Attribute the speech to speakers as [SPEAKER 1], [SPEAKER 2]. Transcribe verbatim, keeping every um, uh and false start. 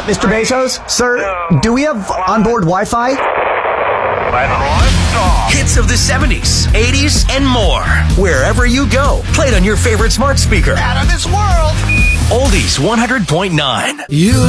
[SPEAKER 1] Mister Bezos? Sir, do we have onboard Wi-Fi?
[SPEAKER 2] Hits of the seventies, eighties, and more. Wherever you go, played on your favorite smart speaker.
[SPEAKER 3] Out of this world.
[SPEAKER 2] Oldies one hundred point nine.
[SPEAKER 3] You